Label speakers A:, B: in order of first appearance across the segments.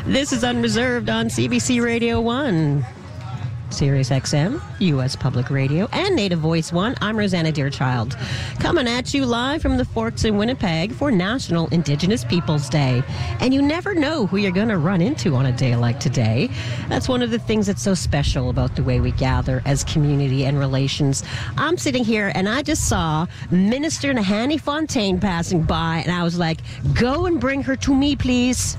A: This is Unreserved on CBC Radio 1. Sirius XM, U.S. Public Radio, and Native Voice One. I'm Rosanna Deerchild, coming at you live from the Forks in Winnipeg for National Indigenous Peoples Day. And you never know who you're going to run into on a day like today. That's one of the things that's so special about the way we gather as community and relations. I'm sitting here and I just saw Minister Nahanni Fontaine passing by, and I was like, go and bring her to me, please.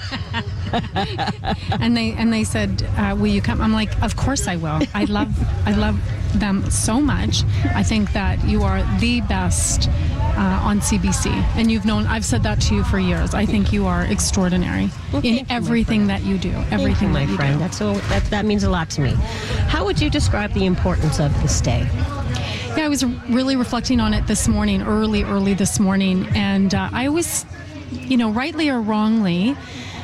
B: and they said, will you come? I'm like, of course I will. I love them so much. I think that you are the best on CBC, and I've said that to you for years. I think you are extraordinary in everything that you do. Everything,
A: my friend. That means a lot to me. How would you describe the importance of this day?
B: Yeah, I was really reflecting on it this morning, early this morning, and I always, rightly or wrongly,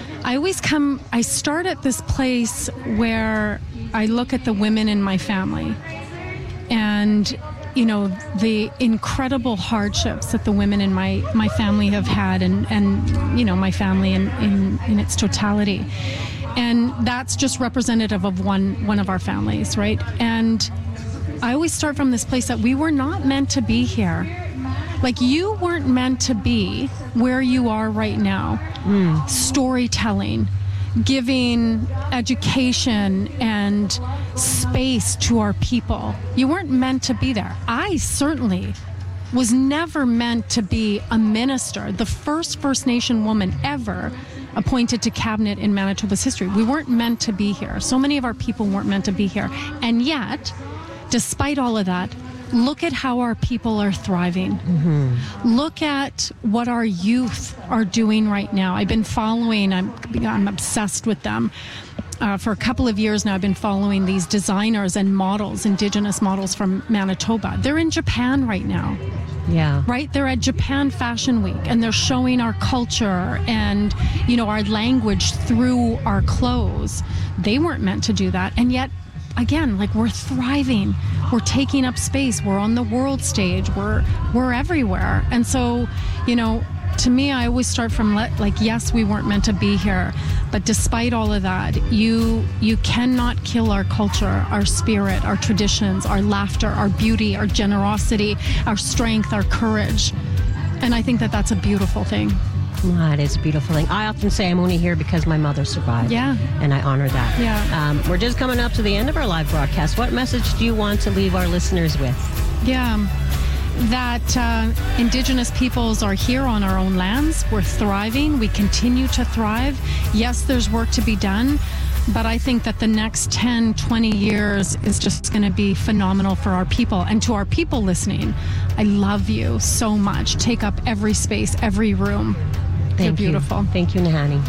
B: I start at this place where I look at the women in my family and, the incredible hardships that the women in my family have had and my family in its totality. And that's just representative of one of our families, right? And I always start from this place that we were not meant to be here. Like, you weren't meant to be where you are right now. Storytelling, giving education and space to our people. You weren't meant to be there. I certainly was never meant to be a minister, the first First Nation woman ever appointed to cabinet in Manitoba's history. We weren't meant to be here. So many of our people weren't meant to be here. And yet, despite all of that, look at how our people are thriving. Look at what our youth are doing right now. I've been following, I'm obsessed with them. For a couple of years now, I've been following these designers and models, Indigenous models from Manitoba. They're in Japan right now.
A: Yeah.
B: Right? They're at Japan Fashion Week, and they're showing our culture and, our language through our clothes. They weren't meant to do that. And yet, again, we're thriving. We're taking up space. We're on the world stage. We're everywhere. And so, to me, I always start from yes, we weren't meant to be here, but despite all of that, you cannot kill our culture, our spirit, our traditions, our laughter, our beauty, our generosity, our strength, our courage. And I think that that's a beautiful thing.
A: Well, it is a beautiful thing. I often say I'm only here because my mother survived.
B: Yeah.
A: And I honor that.
B: Yeah.
A: We're just coming up to the end of our live broadcast. What message do you want to leave our listeners with?
B: Yeah. That Indigenous peoples are here on our own lands. We're thriving. We continue to thrive. Yes, there's work to be done, but I think that the next 10, 20 years is just going to be phenomenal for our people. And to our people listening, I love you so much. Take up every space, every room. You're beautiful.
A: Thank you, Nahanni.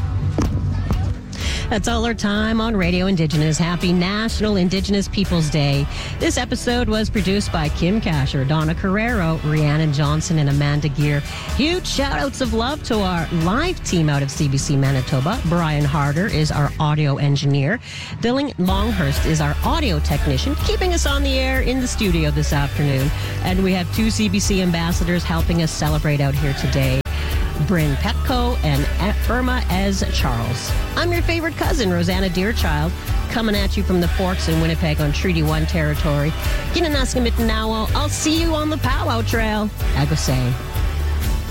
A: That's all our time on Radio Indigenous. Happy National Indigenous Peoples Day. This episode was produced by Kim Casher, Donna Carrero, Rhiannon Johnson, and Amanda Gear. Huge shout-outs of love to our live team out of CBC Manitoba. Brian Harder is our audio engineer. Dylan Longhurst is our audio technician, keeping us on the air in the studio this afternoon. And we have two CBC ambassadors helping us celebrate out here today. Bryn Petco and Irma Ez Charles. I'm your favorite cousin, Rosanna Deerchild, coming at you from the Forks in Winnipeg on Treaty 1 territory. I'll see you on the powwow trail. Agosay.